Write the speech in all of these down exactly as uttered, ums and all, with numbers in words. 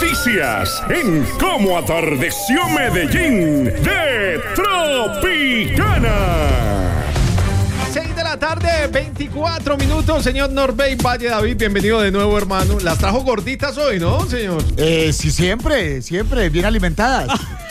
noticias en Cómo Atardeció Medellín de Tropicana. seis de la tarde, veinticuatro minutos, señor Norbey Valle David, bienvenido de nuevo, hermano. Las trajo gorditas hoy, ¿no, señor? Eh, sí, siempre, siempre, bien alimentadas.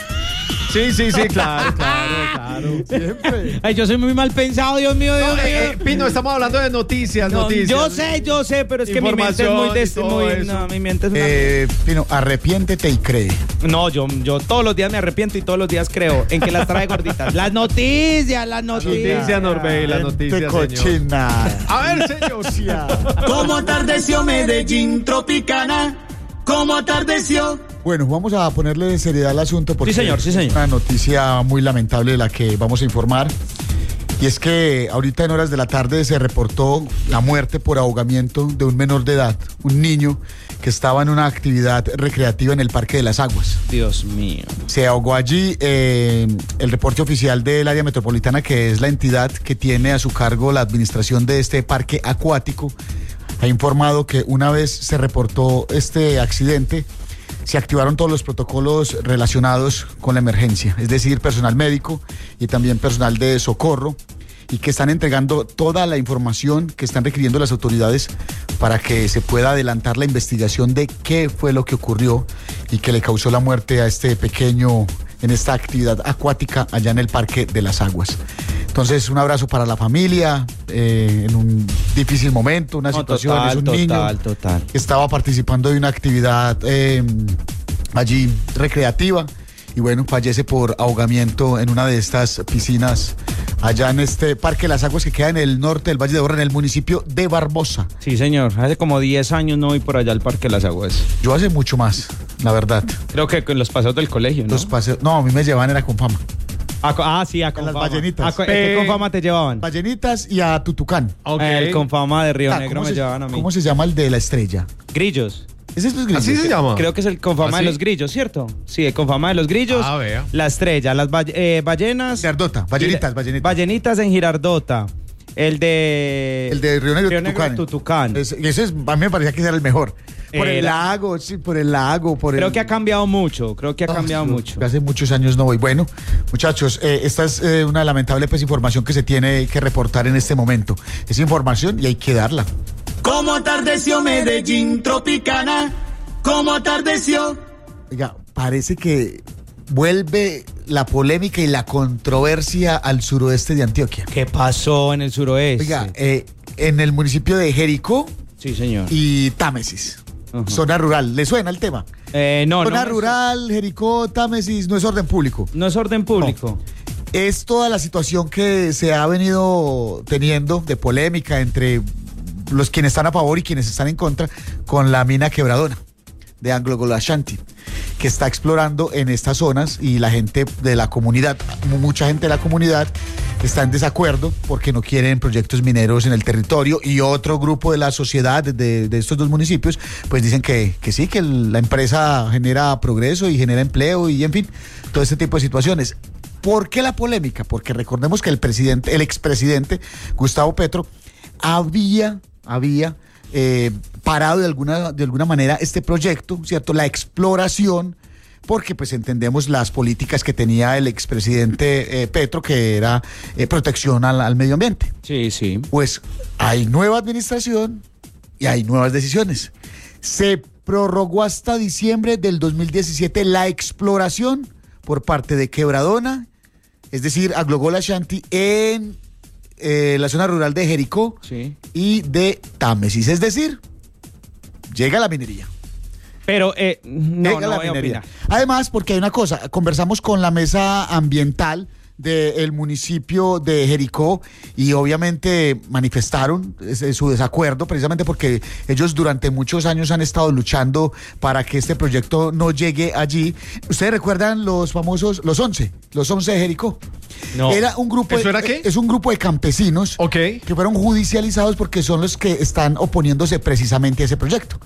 Sí, sí, sí, claro, claro, claro. Siempre. Ay, yo soy muy mal pensado, Dios mío, Dios No, mío. eh, eh, Pino, estamos hablando de noticias, No, noticias. yo sé, yo sé, pero es que mi mente es muy... Información y Des, todo muy eso. no, mi mente es una... Eh, Pino, arrepiéntete y cree. No, yo, yo todos los días me arrepiento y todos los días creo en que las trae gorditas. Las noticias, las noticias. Noticias, Norbey, la noticia, Te señor. cochina. A ver, señor. ¿Cómo atardeció Medellín Tropicana? ¿Cómo atardeció? Bueno, vamos a ponerle seriedad al asunto porque Sí, señor, sí, señor. es una noticia muy lamentable de la que vamos a informar. Y es que ahorita en horas de la tarde se reportó la muerte por ahogamiento de un menor de edad, un niño que estaba en una actividad recreativa en el Parque de las Aguas. Dios mío. Se ahogó allí. Eh, el reporte oficial del área metropolitana, que es la entidad que tiene a su cargo la administración de este parque acuático, ha informado que una vez se reportó este accidente, se activaron todos los protocolos relacionados con la emergencia, es decir, personal médico y también personal de socorro, y que están entregando toda la información que están requiriendo las autoridades para que se pueda adelantar la investigación de qué fue lo que ocurrió y que le causó la muerte a este pequeño en esta actividad acuática allá en el Parque de las Aguas. Entonces, un abrazo para la familia, eh, en un difícil momento, una No, situación, total, es un total, niño total. que estaba participando de una actividad eh, allí recreativa y bueno, fallece por ahogamiento en una de estas piscinas allá en este Parque de las Aguas que queda en el norte del Valle de Aburrá, en el municipio de Barbosa. Sí, señor. Hace como diez años no voy por allá al Parque de las Aguas. Yo hace mucho más, la verdad. Creo que con los paseos del colegio, ¿no? Los paseos, no, a mí me llevaban era con fama. A co- ah, sí, a En las Confama. ballenitas. ¿A co- ¿Qué Confama te llevaban? Ballenitas y a Tutucán. Ok. El Confama de Río Ah, Negro ¿cómo me se- llevaban a mí. ¿Cómo se llama el de la estrella? Grillos. ¿Es estos gringos? ¿Así se llama? Creo que es el Confama ¿Ah, de sí? los Grillos, ¿cierto? Sí, el Confama de los Grillos. Ah, vea. La estrella, las ba- eh, ballenas. Girardota, ballenitas, ballenitas. Ballenitas en Girardota. El de... El de Río Negro, Río Negro, Tutucán. Tutucán. Es- y ese es, a mí me parecía que era el mejor. Por el Era- lago, sí, por el lago, por Creo el... que ha cambiado mucho, creo que ha Ah, cambiado sí, mucho. Hace muchos años no voy. Bueno, muchachos, eh, esta es eh, una lamentable pues, información que se tiene que reportar en este momento. Es información y hay que darla. ¿Cómo atardeció Medellín Tropicana? ¿Cómo atardeció? Oiga, parece que vuelve la polémica y la controversia al suroeste de Antioquia. ¿Qué pasó en el suroeste? Oiga, eh, en el municipio de Jericó Sí, señor. y Támesis, Ajá. zona rural. ¿Le suena el tema? Eh, no, zona no, me- rural, Jericó, Támesis, no es orden público. no es orden público. Es toda la situación que se ha venido teniendo de polémica entre los quienes están a favor y quienes están en contra con la mina Quebradona de Anglo Gold Ashanti, que está explorando en estas zonas, y la gente de la comunidad, mucha gente de la comunidad está en desacuerdo porque no quieren proyectos mineros en el territorio, y otro grupo de la sociedad de, de estos dos municipios pues dicen que, que sí, que el- la empresa genera progreso y genera empleo y en fin, todo este tipo de situaciones. ¿Por qué la polémica? Porque recordemos que el presidente, el expresidente Gustavo Petro había, había eh, parado de alguna, de alguna manera este proyecto, ¿cierto? La exploración, porque pues entendemos las políticas que tenía el expresidente eh, Petro, que era eh, protección al, al medio ambiente. Sí, sí. Pues hay nueva administración y hay nuevas decisiones. Se prorrogó hasta diciembre del dos mil diecisiete la exploración por parte de Quebradona, es decir, Anglo Gold Ashanti, en eh, la zona rural de Jericó Sí. y de Támesis. Es decir, llega la minería. Pero, eh, no, Llega no la voy a minería. opinar. Además, porque hay una cosa, conversamos con la mesa ambiental del municipio de Jericó y obviamente manifestaron ese- su desacuerdo, precisamente porque ellos durante muchos años han estado luchando para que este proyecto no llegue allí. ¿Ustedes recuerdan los famosos, los once, los once de Jericó? No. Era un grupo ¿Eso de, era qué? Es un grupo de campesinos Ok. que fueron judicializados porque son los que están oponiéndose precisamente a ese proyecto. Y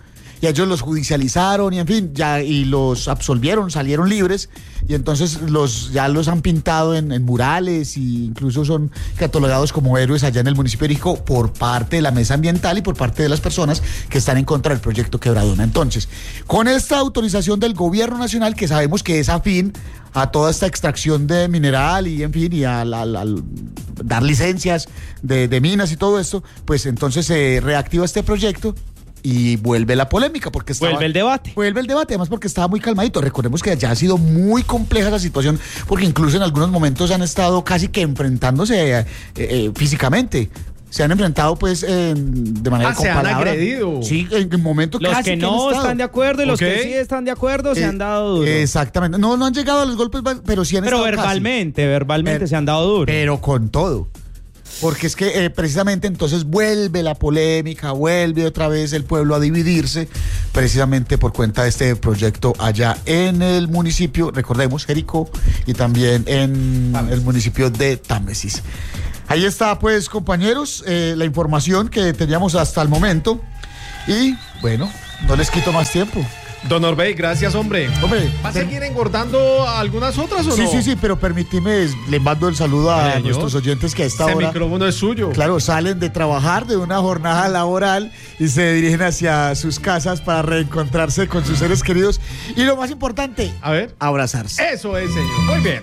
y ellos los judicializaron y en fin, ya y los absolvieron, salieron libres y entonces los ya los han pintado en, en murales e incluso son catalogados como héroes allá en el municipio de Rico por parte de la mesa ambiental y por parte de las personas que están en contra del proyecto Quebradona. Entonces, con esta autorización del gobierno nacional, que sabemos que es afín a toda esta extracción de mineral y en fin, y a, la, la, a dar licencias de, de minas y todo esto, pues entonces se reactiva este proyecto y vuelve la polémica porque estaba, Vuelve el debate. Vuelve el debate, además porque estaba muy calmadito. Recordemos que ya ha sido muy compleja esa situación porque incluso en algunos momentos han estado casi que enfrentándose eh, eh, físicamente. Se han enfrentado pues eh, de manera ah, con se han palabras. agredido. Sí, en momentos Los casi que no han estado. están de acuerdo y los Ok. que sí están de acuerdo se Eh, han dado duro. Exactamente. No, no han llegado a los golpes, pero sí han Pero estado casi. verbalmente, verbalmente Pero- se han dado duro. Pero con todo. Porque es que eh, precisamente entonces vuelve la polémica, vuelve otra vez el pueblo a dividirse, precisamente por cuenta de este proyecto allá en el municipio, recordemos, Jericó, y también en el municipio de Támesis. Ahí está, pues, compañeros, eh, la información que teníamos hasta el momento. Y, bueno, no les quito más tiempo. Don Orbey, gracias, hombre. Hombre, ¿Va a per- seguir engordando algunas otras o sí, no? sí, sí, pero permíteme, le mando el saludo a Señor. nuestros oyentes que a esta Ese hora... micrófono es suyo. Claro, salen de trabajar de una jornada laboral y se dirigen hacia sus casas para reencontrarse con sus seres queridos y lo más importante, A ver. abrazarse. Eso es, señor. Muy bien.